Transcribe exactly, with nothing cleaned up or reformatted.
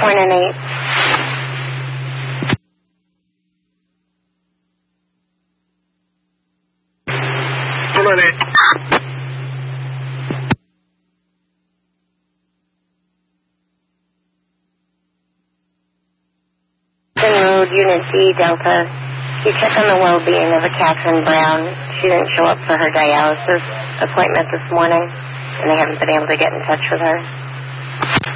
Point and eight. Point and eight. Road, Unit D, Delta. You check on the well-being of a Catherine Brown. She didn't show up for her dialysis appointment this morning, and they haven't been able to get in touch with her.